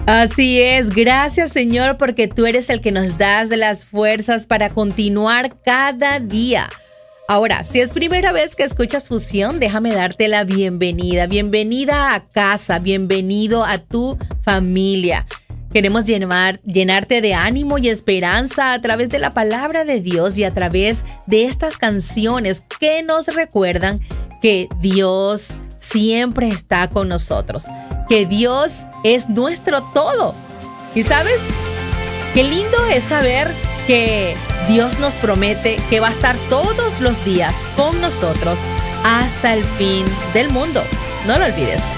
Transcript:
Así es, gracias Señor porque tú eres el que nos das las fuerzas para continuar cada día. Ahora, si es primera vez que escuchas Fusión, déjame darte la bienvenida. Bienvenida a casa, bienvenido a tu familia. Queremos llenarte de ánimo y esperanza a través de la palabra de Dios y a través de estas canciones que nos recuerdan que Dios siempre está con nosotros, que Dios es nuestro todo. ¿Y sabes? Qué lindo es saber que Dios nos promete que va a estar todos los días con nosotros hasta el fin del mundo. No lo olvides.